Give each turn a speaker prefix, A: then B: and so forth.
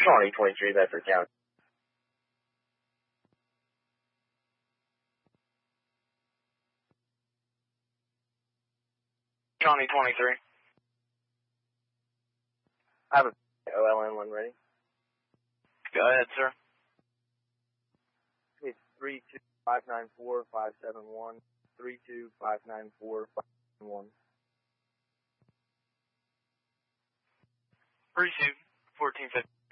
A: Shawnee 23, Bedford County.
B: Shawnee 23.
A: I have a OLN one ready.
B: Go ahead, sir.
A: It's 32594-571, 32594-571.
B: 32, 1450.